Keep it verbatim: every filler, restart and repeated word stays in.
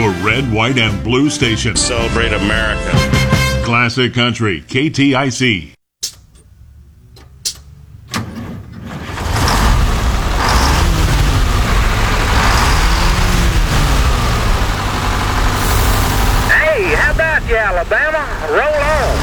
Your red, white, and blue station. Celebrate America. Classic Country, K T I C. Hey, how about you, Alabama? Roll on.